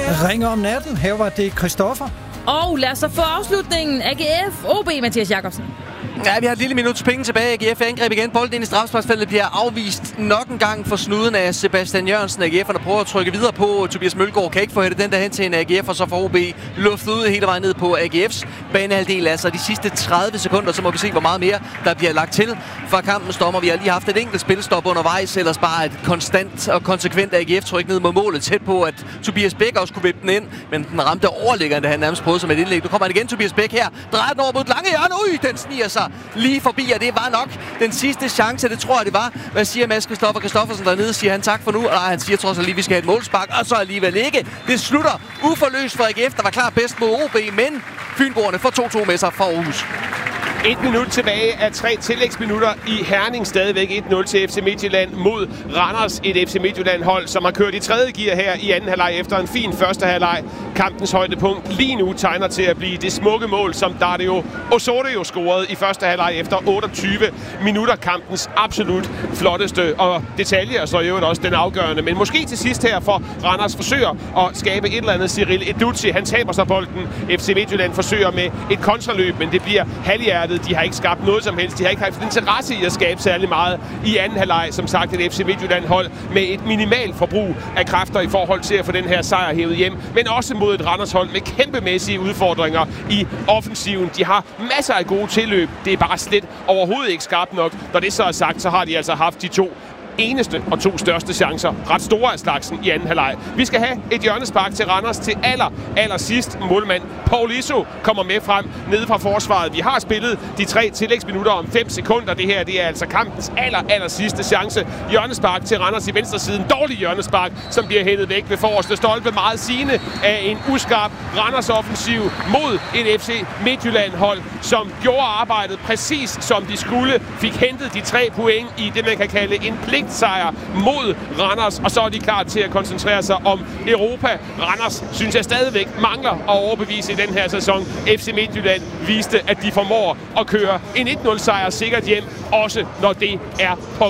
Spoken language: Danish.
Ringer om natten. Her var det Christoffer. Og lad os så få afslutningen. AGF, OB, Mathias Jakobsen. Ja, vi har et lille minuts penge tilbage. AGF angreb igen. Bolden ind i straffesparksfeltet bliver afvist nok en gang for snuden af Sebastian Jørgensen. AGF'erne prøver at trykke videre på. Tobias Mølgaard kan ikke få hættet den der hen til en AGF, og så får OB luftet ud hele vejen ned på AGF's banehalvdel. Altså de sidste 30 sekunder, så må vi se, hvor meget mere der bliver lagt til fra kampens dommer. Vi har lige haft et enkelt spilstop undervejs, ellers bare et konstant og konsekvent AGF-tryk ned mod målet, tæt på, at Tobias Bæk også kunne vippe den ind, men den ramte overliggende, han nærmest prøvede som et indlæg. Nu kommer han igen, Tobias Bæk her, drejer den over mod et lange hjørne. Den sniger sig lige forbi, og det var nok den sidste chance, det tror jeg, det var. Hvad siger Mads Christoffersen dernede? Siger han tak for nu? Nej, han siger trods alt lige, vi skal have et målspark, og så alligevel ikke. Det slutter uforløst for AGF, der var klar bedst mod OB, men Fynboerne får 2-2 med sig fra Aarhus. 1 minut tilbage af 3 tillægsminutter i Herning. Stadigvæk 1-0 til FC Midtjylland mod Randers. Et FC Midtjylland-hold, som har kørt i tredje gear her i anden halvleg efter en fin første halvleg. Kampens højdepunkt lige nu tegner til at blive det smukke mål, som Dario Osorio scorede i første halvleg efter 28 minutter. Kampens absolut flotteste, og detaljer så jo også den afgørende. Men måske til sidst her, for Randers forsøger at skabe et eller andet. Cyril Edouzi, han taber sig bolden. FC Midtjylland forsøger med et kontraløb, men det bliver halvhjertet. De har ikke skabt noget som helst. De har ikke haft interesse i at skabe særlig meget i anden halvleg. Som sagt, et FC Midtjylland-hold med et minimalt forbrug af kræfter i forhold til at få den her sejr hævet hjem. Men også mod et Randers-hold med kæmpemæssige udfordringer i offensiven. De har masser af gode tilløb. Det er bare slet overhovedet ikke skarpt nok. Når det så er sagt, så har de altså haft de eneste og 2 største chancer. Ret store af slagsen i anden halvleg. Vi skal have et hjørnespark til Randers til allersidst. Målmand Paul Isso kommer med frem nede fra forsvaret. Vi har spillet de 3 tillægsminutter om 5 sekunder. Det her, det er altså kampens allersidste chance. Hjørnespark til Randers i venstre siden. Dårlig hjørnespark, som bliver hættet væk ved forreste stolpe. Meget sigende af en uskarp Randers offensiv mod et FC Midtjylland hold, som gjorde arbejdet præcis som de skulle. Fik hentet de 3 point i det, man kan kalde en pligtsejr mod Randers, og så er de klar til at koncentrere sig om Europa. Randers synes jeg stadigvæk mangler at overbevise i den her sæson. FC Midtjylland viste, at de formår at køre en 1-0 sejr sikkert hjem, også når det er på